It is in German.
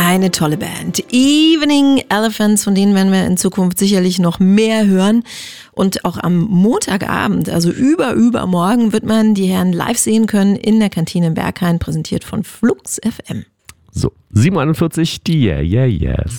Eine tolle Band. Evening Elephants, von denen werden wir in Zukunft sicherlich noch mehr hören. Und auch am Montagabend, also übermorgen, wird man die Herren live sehen können in der Kantine in Berghain, präsentiert von Flux FM. So, 7:41, die Yeah, Yeah, Yes.